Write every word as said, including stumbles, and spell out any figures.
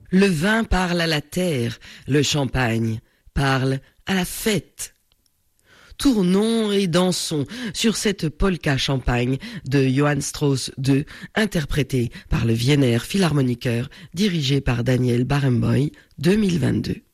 Le vin parle à la terre, le champagne parle à la fête. Tournons et dansons sur cette polka champagne de Johann Strauss deux, interprétée par le Wiener Philharmoniker, dirigé par Daniel Barenboim, deux mille vingt-deux.